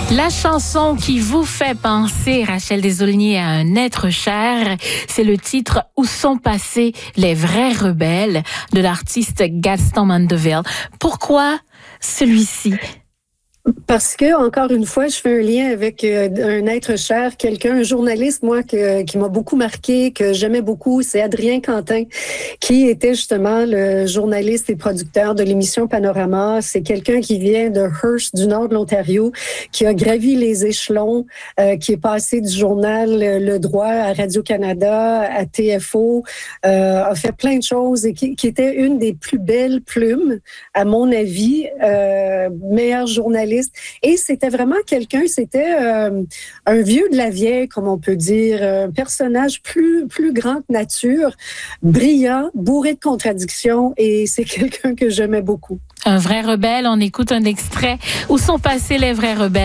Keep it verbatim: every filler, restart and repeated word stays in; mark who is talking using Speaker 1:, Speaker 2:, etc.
Speaker 1: La chanson qui vous fait penser, Rachel Desaulniers, à un être cher, c'est le titre « Où sont passés les vrais rebelles » de l'artiste Gaston Mandeville. Pourquoi celui-ci?
Speaker 2: Parce que, encore une fois, je fais un lien avec euh, un être cher, quelqu'un, un journaliste, moi, que, qui m'a beaucoup marqué, que j'aimais beaucoup, c'est Adrien Quentin, qui était justement le journaliste et producteur de l'émission Panorama. C'est quelqu'un qui vient de Hearst, du nord de l'Ontario, qui a gravi les échelons, euh, qui est passé du journal Le Droit à Radio-Canada, à T F O, euh, a fait plein de choses et qui, qui était une des plus belles plumes, à mon avis, euh, meilleur journaliste. Et c'était vraiment quelqu'un, c'était euh, un vieux de la vieille, comme on peut dire, un personnage plus, plus grand que nature, brillant, bourré de contradictions, et c'est quelqu'un que j'aimais beaucoup.
Speaker 1: Un vrai rebelle, on écoute un extrait. Où sont passés les vrais rebelles?